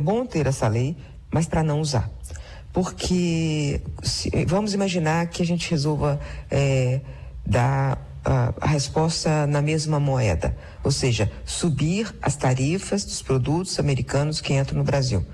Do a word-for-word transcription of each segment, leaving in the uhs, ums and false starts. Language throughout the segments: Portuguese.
bom ter essa lei, mas para não usar. Porque se, vamos imaginar que a gente resolva é, dar a, a resposta na mesma moeda, ou seja, subir as tarifas dos produtos americanos que entram no Brasil.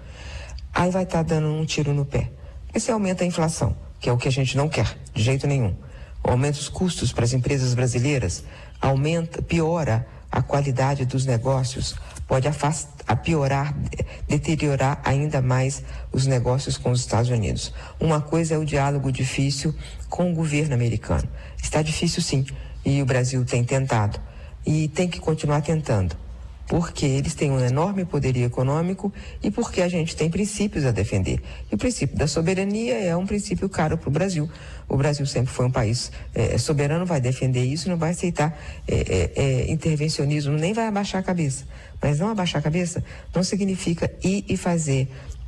Aí vai estar dando um tiro no pé. Esse aumenta a inflação, que é o que a gente não quer, de jeito nenhum. Aumenta os custos para as empresas brasileiras, aumenta, piora a qualidade dos negócios, pode afastar, piorar, deteriorar ainda mais os negócios com os Estados Unidos. Uma coisa é o diálogo difícil com o governo americano. Está difícil sim, e o Brasil tem tentado. E tem que continuar tentando, porque eles têm um enorme poderio econômico e porque a gente tem princípios a defender. E o princípio da soberania é um princípio caro para o Brasil. O Brasil sempre foi um país é, soberano, vai defender isso, não vai aceitar é, é, é, intervencionismo, nem vai abaixar a cabeça. Mas não abaixar a cabeça não significa ir e fazer,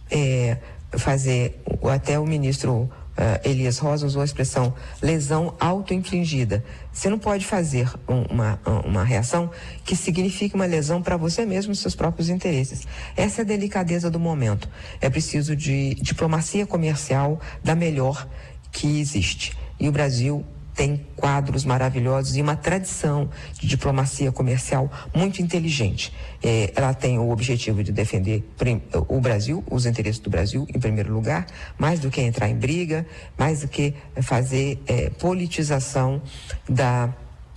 é, fazer até o ministro Uh, Elias Rosa usou a expressão lesão auto-infligida. Você não pode fazer um, uma, uma reação que signifique uma lesão para você mesmo e seus próprios interesses. Essa é a delicadeza do momento. É preciso de diplomacia comercial da melhor que existe. E o Brasil tem quadros maravilhosos e uma tradição de diplomacia comercial muito inteligente. É, ela tem o objetivo de defender o Brasil, os interesses do Brasil em primeiro lugar, mais do que entrar em briga, mais do que fazer é, politização da,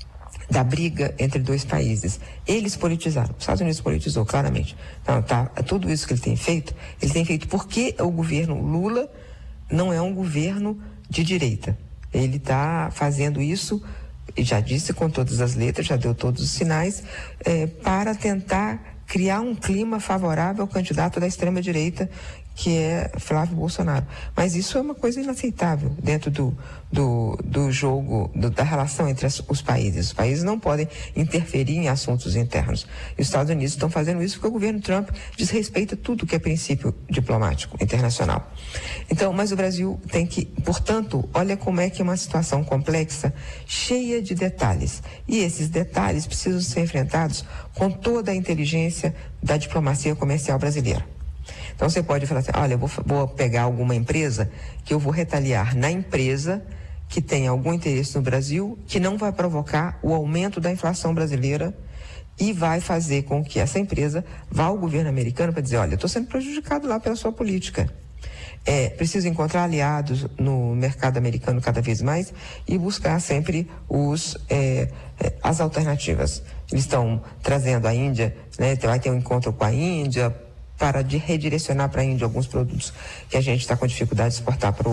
da briga entre dois países. Eles politizaram, os Estados Unidos politizou claramente. Então, tá, tudo isso que ele tem feito, ele tem feito porque o governo Lula não é um governo de direita. Ele está fazendo isso, e já disse com todas as letras, já deu todos os sinais, é, para tentar criar um clima favorável ao candidato da extrema-direita, que é Flávio Bolsonaro. Mas isso é uma coisa inaceitável dentro do, do, do jogo, do, da relação entre as, os países. Os países não podem interferir em assuntos internos. E os Estados Unidos estão fazendo isso porque o governo Trump desrespeita tudo que é princípio diplomático internacional. Então, mas o Brasil tem que, portanto, olha como é que é uma situação complexa, cheia de detalhes. E esses detalhes precisam ser enfrentados com toda a inteligência da diplomacia comercial brasileira. Então você pode falar assim, olha, eu vou, vou pegar alguma empresa que eu vou retaliar na empresa que tem algum interesse no Brasil, que não vai provocar o aumento da inflação brasileira e vai fazer com que essa empresa vá ao governo americano para dizer, olha, eu estou sendo prejudicado lá pela sua política. É, preciso encontrar aliados no mercado americano cada vez mais e buscar sempre os, é, as alternativas. Eles estão trazendo a Índia, né, vai ter um encontro com a Índia, para de redirecionar para a Índia alguns produtos que a gente está com dificuldade de exportar para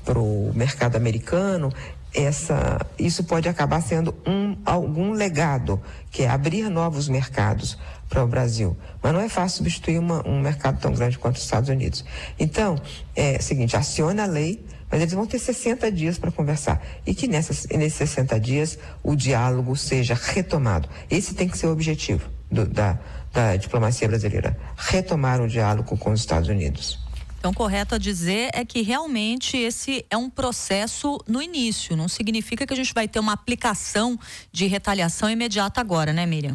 o mercado americano. Essa, isso pode acabar sendo um, algum legado, que é abrir novos mercados para o Brasil. Mas não é fácil substituir uma, um mercado tão grande quanto os Estados Unidos. Então, é o seguinte, aciona a lei, mas eles vão ter sessenta dias para conversar. E que nessas, nesses sessenta dias o diálogo seja retomado. Esse tem que ser o objetivo do, da, da diplomacia brasileira. Retomar o diálogo com os Estados Unidos. Então, correto a dizer é que realmente esse é um processo no início. Não significa que a gente vai ter uma aplicação de retaliação imediata agora, né, Miriam?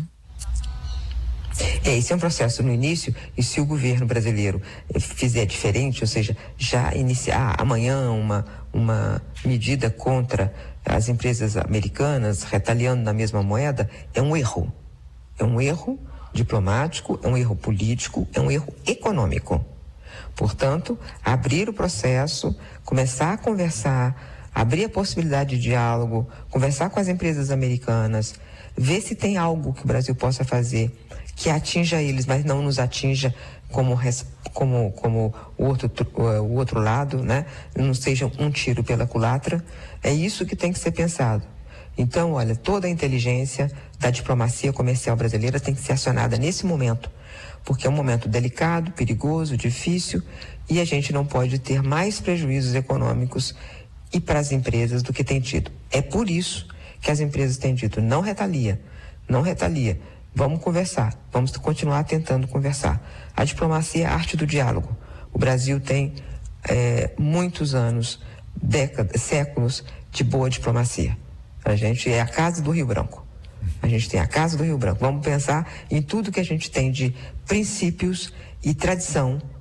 É, esse é um processo no início, e se o governo brasileiro fizer diferente, ou seja, já iniciar amanhã uma, uma medida contra as empresas americanas, retaliando na mesma moeda, é um erro. É um erro diplomático, é um erro político, é um erro econômico. Portanto, abrir o processo, começar a conversar, abrir a possibilidade de diálogo, conversar com as empresas americanas, ver se tem algo que o Brasil possa fazer que atinja eles, mas não nos atinja como, como, como o, outro, o outro lado, né? Não seja um tiro pela culatra. É isso que tem que ser pensado. Então, olha, toda a inteligência da diplomacia comercial brasileira tem que ser acionada nesse momento, porque é um momento delicado, perigoso, difícil, e a gente não pode ter mais prejuízos econômicos e para as empresas do que tem tido. É por isso que as empresas têm dito, não retalia, não retalia, vamos conversar, vamos continuar tentando conversar. A diplomacia é a arte do diálogo. O Brasil tem é, muitos anos, décadas, séculos de boa diplomacia. A gente é a casa do Rio Branco. A gente tem a casa do Rio Branco. Vamos pensar em tudo que a gente tem de princípios e tradição